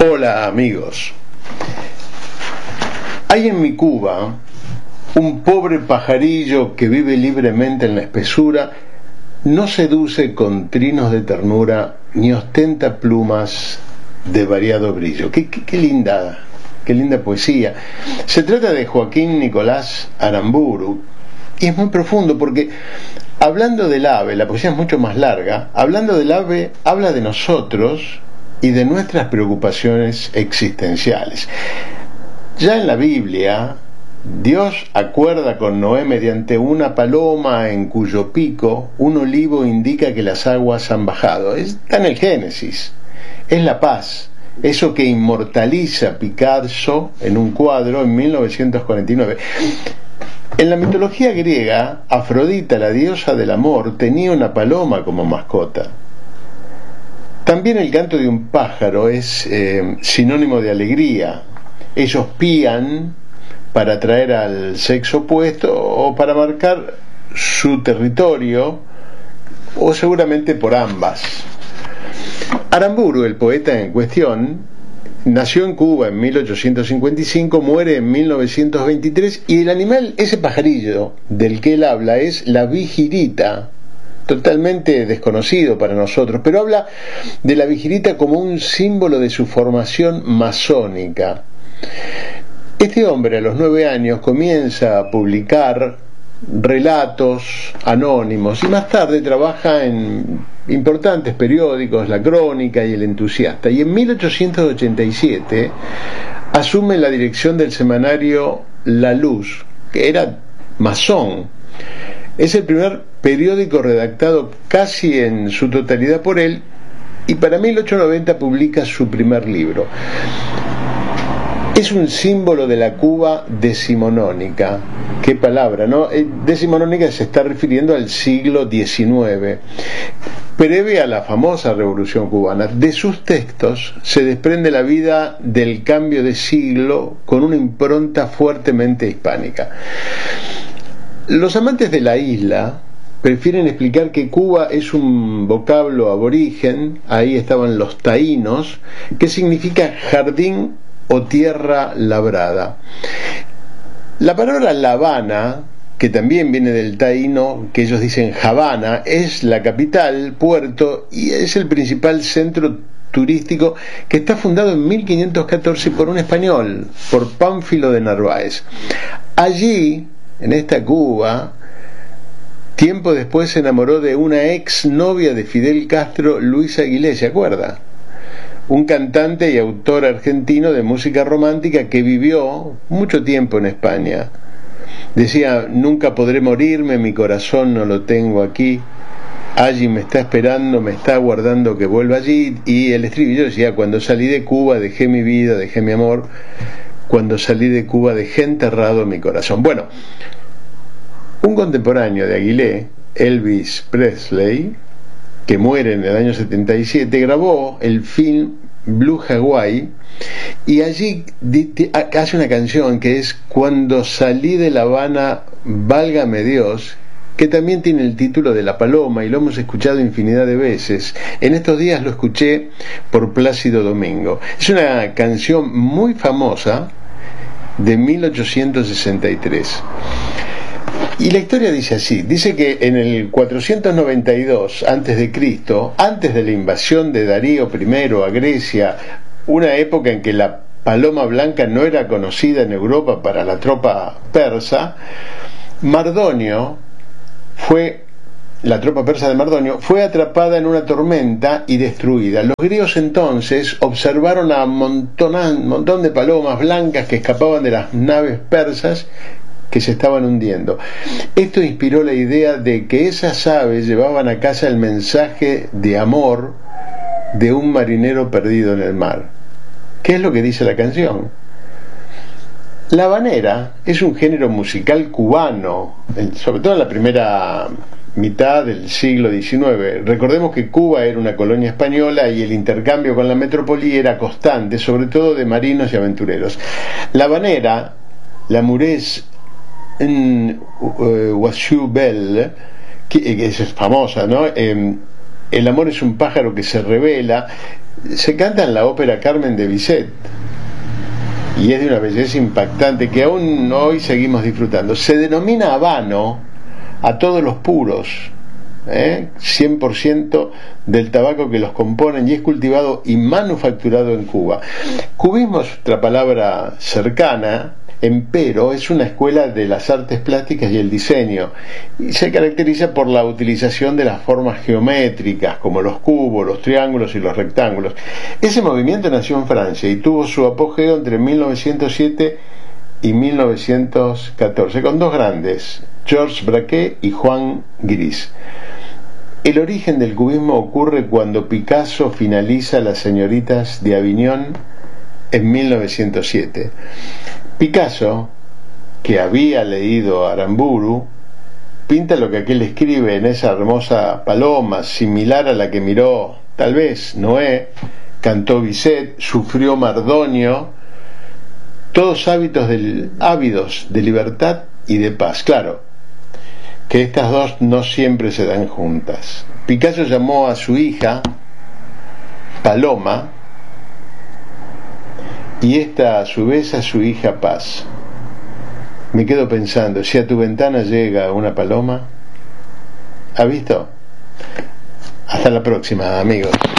Hola amigos. Hay en mi Cuba un pobre pajarillo que vive libremente en la espesura, no seduce con trinos de ternura, ni ostenta plumas de variado brillo. Qué linda poesía. Se trata de Joaquín Nicolás Aramburu, y es muy profundo porque, hablando del ave, la poesía es mucho más larga, hablando del ave, habla de nosotros y de nuestras preocupaciones existenciales. Ya en la Biblia, Dios acuerda con Noé mediante una paloma en cuyo pico un olivo indica que las aguas han bajado. Está en el Génesis. Es la paz, eso que inmortaliza Picasso en un cuadro en 1949. En la mitología griega, Afrodita, la diosa del amor, tenía una paloma como mascota. También el canto de un pájaro es sinónimo de alegría. Ellos pían para atraer al sexo opuesto o para marcar su territorio, o seguramente por ambas. Aramburu, el poeta en cuestión, nació en Cuba en 1855, muere en 1923, y el animal, ese pajarillo del que él habla, es la vigirita, totalmente desconocido para nosotros, pero habla de la vigirita como un símbolo de su formación masónica. Este hombre a los 9 años comienza a publicar relatos anónimos y más tarde trabaja en importantes periódicos, La Crónica y El Entusiasta, y en 1887 asume la dirección del semanario La Luz, que era masón. Es el primer periódico redactado casi en su totalidad por él, y para 1890 publica su primer libro. Es un símbolo de la Cuba decimonónica. Qué palabra, ¿no? Decimonónica se está refiriendo al siglo XIX, previa a la famosa Revolución Cubana. De sus textos se desprende la vida del cambio de siglo con una impronta fuertemente hispánica. Los amantes de la isla prefieren explicar que Cuba es un vocablo aborigen, ahí estaban los taínos, que significa jardín o tierra labrada. La palabra La Habana, que también viene del taíno, que ellos dicen Habana, es la capital, puerto, y es el principal centro turístico, que está fundado en 1514 por un español, por Pánfilo de Narváez. Allí, en esta Cuba, tiempo después se enamoró de una ex novia de Fidel Castro, Luis Aguilé, ¿se acuerda? Un cantante y autor argentino de música romántica que vivió mucho tiempo en España. Decía: nunca podré morirme, mi corazón no lo tengo aquí, allí me está esperando, me está aguardando que vuelva allí. Y el estribillo decía: cuando salí de Cuba dejé mi vida, dejé mi amor, cuando salí de Cuba dejé enterrado mi corazón. Bueno, un contemporáneo de Aguilé, Elvis Presley, que muere en el año 77, grabó el film Blue Hawaii, y allí hace una canción que es Cuando salí de La Habana, válgame Dios, que también tiene el título de La Paloma, y lo hemos escuchado infinidad de veces. En estos días lo escuché por Plácido Domingo. Es una canción muy famosa de 1863. Y la historia dice así, dice que en el 492 a.C., antes de la invasión de Darío I a Grecia, una época en que la paloma blanca no era conocida en Europa para la tropa persa, la tropa persa de Mardonio fue atrapada en una tormenta y destruida. Los griegos entonces observaron a un montón de palomas blancas que escapaban de las naves persas que se estaban hundiendo. Esto inspiró la idea de que esas aves llevaban a casa el mensaje de amor de un marinero perdido en el mar. ¿Qué es lo que dice la canción? La habanera es un género musical cubano, sobre todo en la primera mitad del siglo XIX. Recordemos que Cuba era una colonia española y el intercambio con la metrópoli era constante, sobre todo de marinos y aventureros. La habanera, la murés en Washu Bell, que es famosa, ¿no? El amor es un pájaro que se revela, se canta en la ópera Carmen de Bizet y es de una belleza impactante que aún hoy seguimos disfrutando. Se denomina habano a todos los puros, 100% del tabaco que los componen, y es cultivado y manufacturado en Cuba. Cubismo es otra palabra cercana. Empero es una escuela de las artes plásticas y el diseño, y se caracteriza por la utilización de las formas geométricas como los cubos, los triángulos y los rectángulos. Ese movimiento nació en Francia y tuvo su apogeo entre 1907 y 1914 con dos grandes, Georges Braque y Juan Gris. El origen del cubismo ocurre cuando Picasso finaliza Las señoritas de Aviñón en 1907. Picasso, que había leído Aramburu, pinta lo que aquel escribe en esa hermosa paloma, similar a la que miró tal vez Noé, cantó Bizet, sufrió Mardonio, todos ávidos de libertad y de paz. Claro que estas dos no siempre se dan juntas. Picasso llamó a su hija Paloma, y esta a su vez a su hija Paz. Me quedo pensando, si a tu ventana llega una paloma, ¿ha visto? Hasta la próxima, amigos.